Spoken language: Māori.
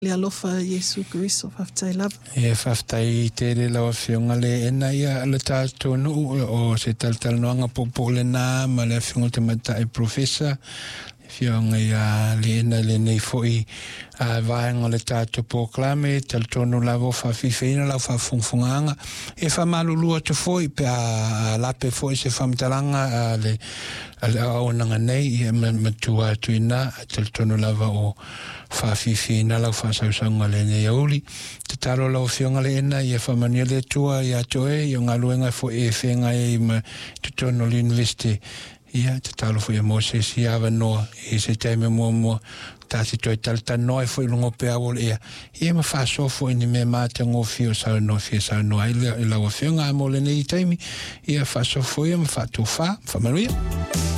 Le alofa Yesu Kristo whaftai lava. E whaftai te re lawa whiunga le ena ia le tātou nu o se taltal noanga popo le nā ma le whiunga te matai professor. Whiunga ia le ena le nei foi vaenga le tātou poklame tal tonu lavo whawhiwhina lau whawhungwhunganga. E whamalulua te foi pe a lape foi se whamtalanga le aonanga nei e matua tuina tal tonu lava o whawhiwhina lau whasausaunga le nei auli. Te taro lau whiunga le ena i e whamania le tua i atoe i o ngā luenga fo e whenga e ma te tono le university. Ia, te talo fo e Moses i awa noa i se teime mua tāsi toi talta noa e fo i lungo pe awol ea. Ia ma whaso fo i ni me mātia ngō whio sau noa i lawa whiunga a mo le nei teimi. Ia whaso fo i ma whatu wha, whamanuia.